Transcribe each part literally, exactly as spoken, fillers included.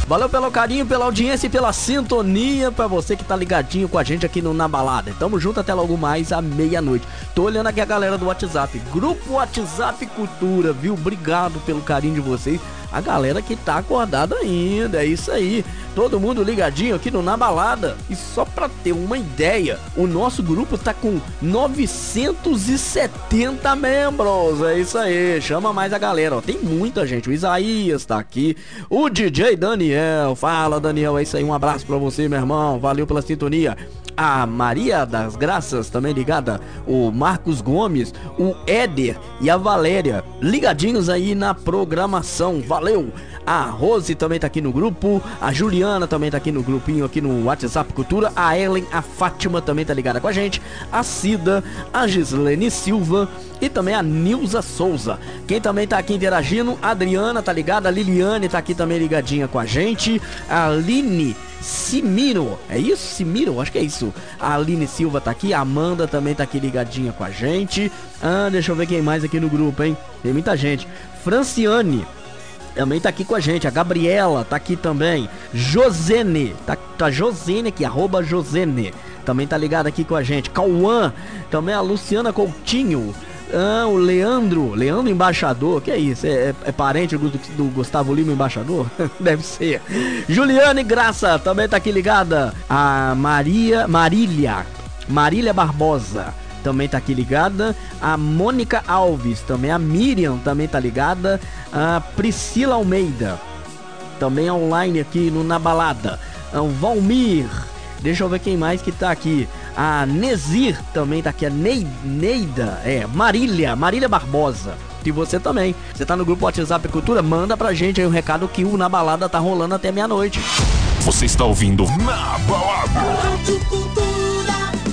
Valeu pelo carinho, pela audiência e pela sintonia, pra você que tá ligadinho com a gente aqui no Na Balada. Tamo junto até logo mais à meia-noite. Tô olhando aqui a galera do WhatsApp, Grupo WhatsApp Cultura, viu? Obrigado pelo carinho de vocês. A galera que tá acordada ainda, é isso aí. Todo mundo ligadinho aqui no Na Balada. E só pra ter uma ideia, o nosso grupo tá com novecentos e setenta membros. É isso aí, chama mais a galera, ó. Tem muita gente, o Isaías tá aqui, o D J Daniel. Fala, Daniel, é isso aí, um abraço pra você, meu irmão. Valeu pela sintonia. A Maria das Graças também ligada, o Marcos Gomes, o Éder e a Valéria ligadinhos aí na programação, valeu! A Rose também tá aqui no grupo, a Juliana também tá aqui no grupinho aqui no WhatsApp Cultura, a Ellen, a Fátima também tá ligada com a gente, a Cida, a Gislene Silva e também a Nilza Souza. Quem também tá aqui interagindo, a Adriana tá ligada, a Liliane tá aqui também ligadinha com a gente, a Aline Simiro, é isso? Simiro? Acho que é isso. A Aline Silva tá aqui, a Amanda também tá aqui ligadinha com a gente. Ah, deixa eu ver quem mais aqui no grupo, hein? Tem muita gente. Franciane também tá aqui com a gente. A Gabriela tá aqui também. Josene, tá, tá Josene aqui, arroba Josene. Também tá ligado aqui com a gente. Cauã, também a Luciana Coutinho. Ah, o Leandro, Leandro Embaixador, que é isso? É, é, é parente do, do Gustavo Lima Embaixador? Deve ser. Juliane Graça também tá aqui ligada. A Maria, Marília, Marília Barbosa também tá aqui ligada. A Mônica Alves, também a Miriam também tá ligada. A Priscila Almeida, também online aqui no Na Balada. O Valmir, deixa eu ver quem mais que tá aqui. A Nezir também tá aqui, a Ney, Neida, é, Marília, Marília Barbosa. E você também. Você tá no grupo WhatsApp Cultura? Manda pra gente aí um recado que o Na Balada tá rolando até meia-noite. Você está ouvindo Na Balada. Rádio Cultura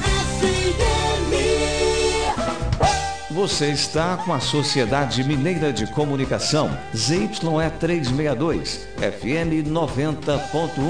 F M. Você está com a Sociedade Mineira de Comunicação, Z Y E trezentos e sessenta e dois, F M noventa ponto um.